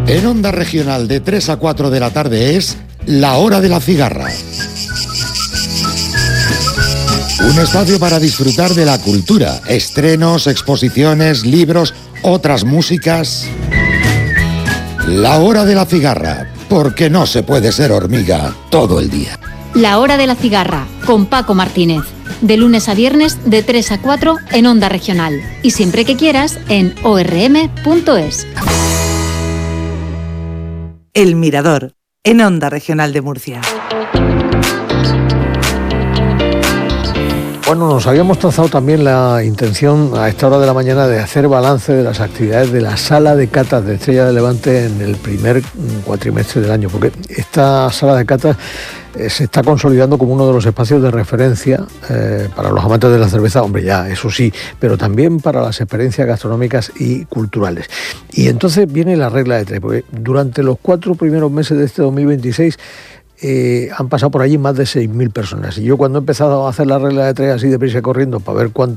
En Onda Regional de 3 a 4 de la tarde es La Hora de la Cigarra. Un espacio para disfrutar de la cultura, estrenos, exposiciones, libros, otras músicas. La Hora de la Cigarra, porque no se puede ser hormiga todo el día. La Hora de la Cigarra, con Paco Martínez. De lunes a viernes, de 3 a 4 en Onda Regional. Y siempre que quieras, en orm.es. El Mirador, en Onda Regional de Murcia. Bueno, nos habíamos trazado también la intención a esta hora de la mañana de hacer balance de las actividades de la Sala de Catas de Estrella de Levante en el primer cuatrimestre del año, porque esta Sala de Catas se está consolidando como uno de los espacios de referencia para los amantes de la cerveza, hombre, ya, eso sí, pero también para las experiencias gastronómicas y culturales. Y entonces viene la regla de tres, porque durante los 4 primeros meses de este 2026 han pasado por allí más de 6.000 personas. Y yo cuando he empezado a hacer la regla de tres así deprisa corriendo para ver